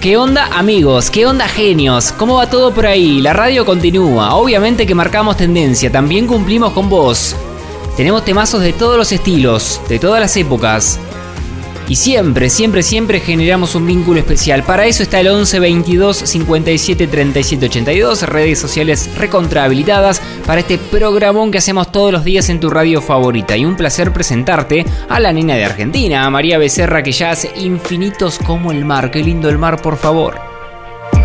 ¿Qué onda, amigos? ¿Qué onda, genios? ¿Cómo va todo por ahí? La radio continúa. Obviamente que marcamos tendencia, también cumplimos con vos. Tenemos temazos de todos los estilos, de todas las épocas. Y siempre generamos un vínculo especial. Para eso está el 11 22 57 37 82, redes sociales recontra habilitadas para este programón que hacemos todos los días en tu radio favorita. Y un placer presentarte a la nena de Argentina, a María Becerra, que ya hace infinitos como el mar. Qué lindo el mar, por favor.